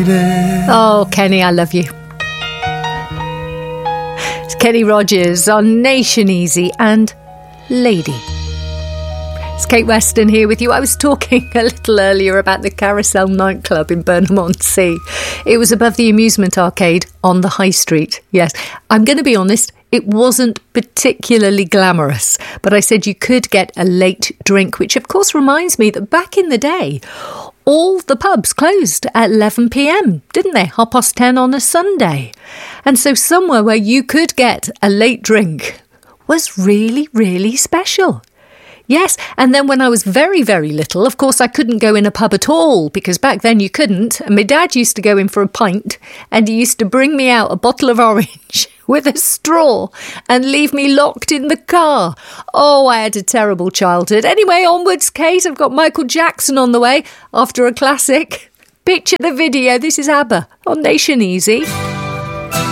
lady. Oh, Kenny, I love you. It's Kenny Rogers on Nation Easy and Lady. It's Kate Weston here with you. I was talking a little earlier about the Carousel nightclub in Burnham-on-Sea. It was above the amusement arcade on the High Street. Yes, I'm going to be honest, it wasn't particularly glamorous, but I said you could get a late drink, which of course reminds me that back in the day, all the pubs closed at 11 p.m, didn't they? 10:30 on a Sunday. And so somewhere where you could get a late drink was really, really special. Yes, and then when I was very, very little, of course, I couldn't go in a pub at all because back then you couldn't. And my dad used to go in for a pint and he used to bring me out a bottle of orange with a straw and leave me locked in the car. Oh, I had a terrible childhood. Anyway, onwards, Kate. I've got Michael Jackson on the way after a classic. Picture the video. This is ABBA on Nation Easy.